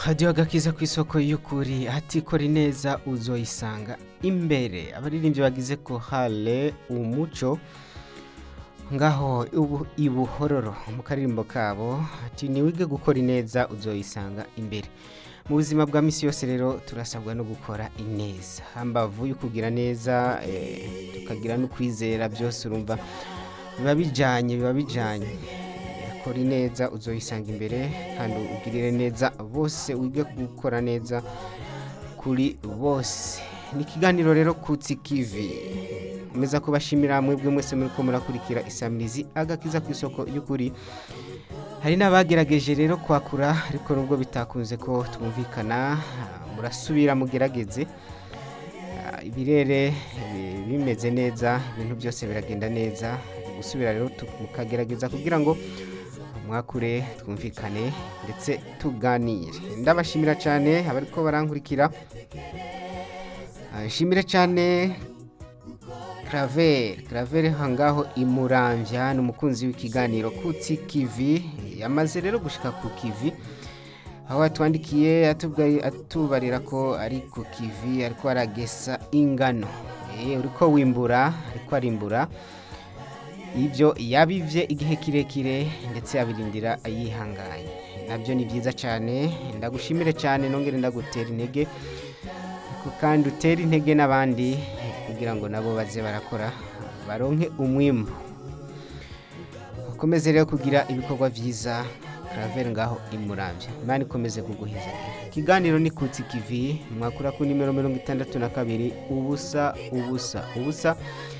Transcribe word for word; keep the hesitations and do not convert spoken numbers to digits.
hadiyo agakiza ku isoko y'ukuri ati kora ineza uzoyisanga imbere. Abaririmbyi bagize ko hale umuco ngaho ubu ibuhororo mu karirimbo kabo ati niwige gukora ineza uzoyisanga imbere. Mu buzima bwa misi yose rero turasabwa no gukora ineza, hambavu yo kugira neza eh, tukagira no kwizera, byose urumva biba bijanye biba bijanye kora ineza uzoyisanga imbere kandi ugirire neza bose, wige gukora neza kuri bose. Ni ikiganiro rero Kutsi Kivi, meza kubashimira mwebwe mwese muri ko murakurikira isamirizi agakiza ku isoko y'ukuri. Hari n'abagerageje rero kwakura ariko nubwo bitakunze ko twumvikana, murasubira mugerageze. Ibirere bimeze neza, ibintu byose biragenda neza, gusubira rero mukagerageza kugira ngo mwakure twumvikane ndetse tuganire. Ndabashimira cyane abariko barankurikira, nshimire cyane Claver Claver hangaho imuramvya n'umukunzi w'ikiganiro Kutsi Kivi, yamaze rero gushika ku Kivi aho atwandikiye atubarira ko ari ku Kivi ariko aragesa ingano. Eh uriko wimbura ariko arimbura ibyo yabivye igihe kirekire ndetse abirindira ayihanganye, nabyo ni byiza cyane. Ndagushimire cyane nongere ndagutera intege kandi utera intege n'abandi kugira ngo nabo baze barakora baronke umwimbu. Ukomeze rero kugira ibikorwa vyiza Claver ngaho imuramvya, Imana ikomeze kuguhiza. Ikiganiro ni Kutsi Kivi, mwakura ku nimero mirongo itandatu na kabiri ubusa ubusa ubusa